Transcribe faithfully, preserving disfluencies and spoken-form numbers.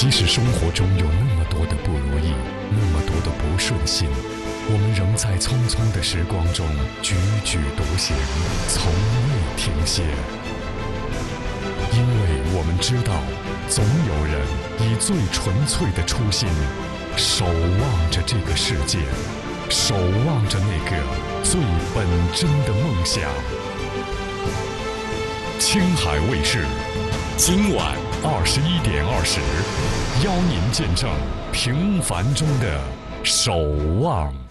即使生活中有那么多的不如意，那么多的不顺心，我们仍在匆匆的时光中踽踽独行，从未停歇。因为我们知道，总有人以最纯粹的初心，守望着这个世界，守望着那个最本真的梦想。青海卫视，今晚二十一点二十，邀您见证平凡中的守望。